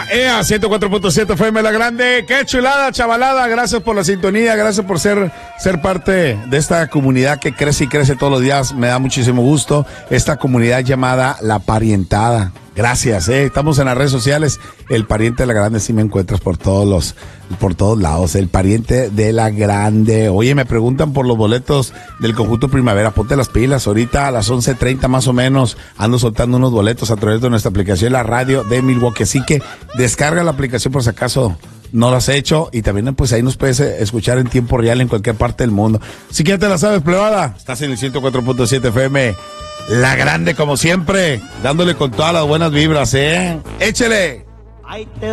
104.7 FM La Grande. Qué chulada, chavalada. Gracias por la sintonía, gracias por ser parte de esta comunidad que crece y crece todos los días. Me da muchísimo gusto. Esta comunidad llamada La Parientada. Gracias, estamos en las redes sociales. El Pariente de La Grande, sí me encuentras por todos lados. El Pariente de La Grande. Oye, me preguntan por los boletos del Conjunto Primavera. Ponte las pilas. Ahorita a las 11:30 más o menos ando soltando unos boletos a través de nuestra aplicación, la radio de Milwaukee. Así que descarga la aplicación por si acaso no lo has hecho, y también pues ahí nos puedes escuchar en tiempo real en cualquier parte del mundo. Así que ya te la sabes, plebada. Estás en el 104.7 FM La Grande, como siempre, dándole con todas las buenas vibras, Échele.